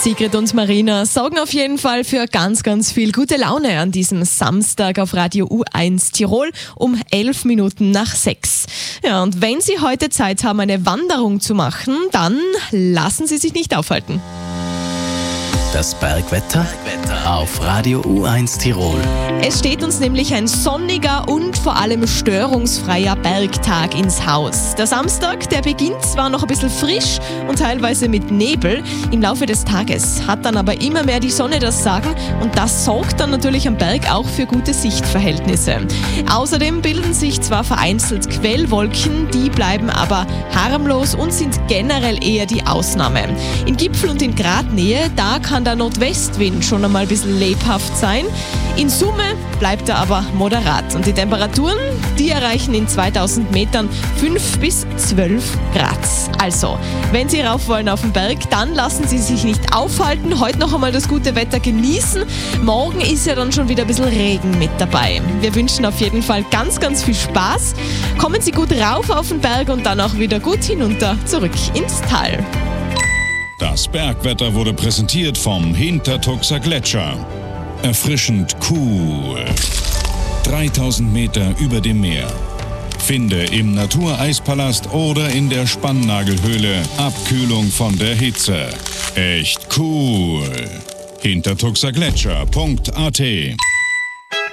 Sigrid und Marina sorgen auf jeden Fall für ganz, ganz viel gute Laune an diesem Samstag auf Radio U1 Tirol um 11 Minuten nach 6. Ja, und wenn Sie heute Zeit haben, eine Wanderung zu machen, dann lassen Sie sich nicht aufhalten. Das Bergwetter auf Radio U1 Tirol. Es steht uns nämlich ein sonniger und vor allem störungsfreier Bergtag ins Haus. Der Samstag, der beginnt zwar noch ein bisschen frisch und teilweise mit Nebel. Im Laufe des Tages hat dann aber immer mehr die Sonne das Sagen und das sorgt dann natürlich am Berg auch für gute Sichtverhältnisse. Außerdem bilden sich zwar vereinzelt Quellwolken, die bleiben aber harmlos und sind generell eher die Ausnahme. In Gipfel und in Gradnähe, da kann der Nordwestwind schon einmal ein bisschen lebhaft sein. In Summe bleibt er aber moderat. Und die Temperaturen, die erreichen in 2000 Metern 5 bis 12 Grad. Also, wenn Sie rauf wollen auf den Berg, dann lassen Sie sich nicht aufhalten. Heute noch einmal das gute Wetter genießen. Morgen ist ja dann schon wieder ein bisschen Regen mit dabei. Wir wünschen auf jeden Fall ganz, ganz viel Spaß. Kommen Sie gut rauf auf den Berg und dann auch wieder gut hinunter zurück ins Tal. Das Bergwetter wurde präsentiert vom Hintertuxer Gletscher. Erfrischend cool. 3000 Meter über dem Meer. Finde im Natureispalast oder in der Spannnagelhöhle Abkühlung von der Hitze. Echt cool. Hintertuxergletscher.at